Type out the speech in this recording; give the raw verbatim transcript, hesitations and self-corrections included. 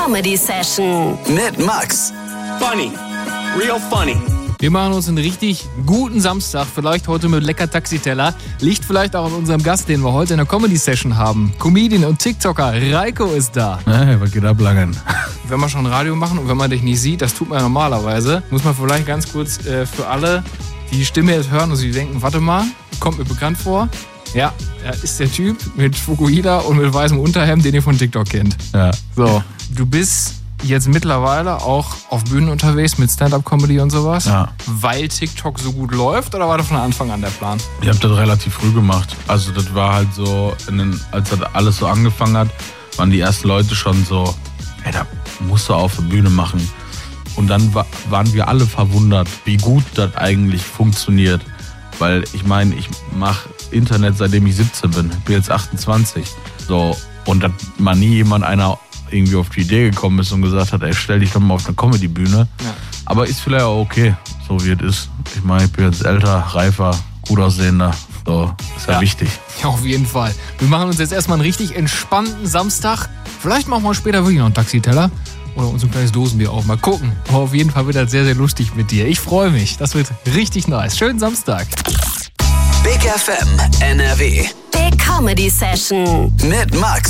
Comedy Session mit Max. Funny. Real funny. Wir machen uns einen richtig guten Samstag, vielleicht heute mit lecker Taxiteller. Liegt vielleicht auch an unserem Gast, den wir heute in der Comedy-Session haben. Comedian und TikToker Reiko ist da. Hey, was geht ab, Langen? Wenn wir schon Radio machen und wenn man dich nicht sieht, das tut man ja normalerweise, muss man vielleicht ganz kurz äh, für alle, die die Stimme jetzt hören und sie denken, warte mal, kommt mir bekannt vor. Ja, er ist der Typ mit Fukuhila und mit weißem Unterhemd, den ihr von TikTok kennt. Ja. So, du bist jetzt mittlerweile auch auf Bühnen unterwegs mit Stand-Up-Comedy und sowas, Ja. weil TikTok so gut läuft, oder war das von Anfang an der Plan? Ich habe das relativ früh gemacht. Also das war halt so, in den, als das alles so angefangen hat, waren die ersten Leute schon so, ey, da musst du auf der Bühne machen. Und dann wa- waren wir alle verwundert, wie gut das eigentlich funktioniert. Weil ich meine, ich mache Internet, seitdem ich siebzehn bin. Ich bin jetzt achtundzwanzig. So, und dass mal nie jemand einer irgendwie auf die Idee gekommen ist und gesagt hat, ey, stell dich doch mal auf eine Comedy-Bühne. Ja. Aber ist vielleicht auch okay, so wie es ist. Ich meine, ich bin jetzt älter, reifer, gut aussehender. So, ist ja, Ja. wichtig. Ja, auf jeden Fall. Wir machen uns jetzt erstmal einen richtig entspannten Samstag. Vielleicht machen wir später wirklich noch einen Taxiteller oder uns ein kleines Dosenbier auf. Mal gucken. Aber auf jeden Fall wird das sehr, sehr lustig mit dir. Ich freue mich. Das wird richtig nice. Schönen Samstag. Big F M N R W Big Comedy Session mit Max.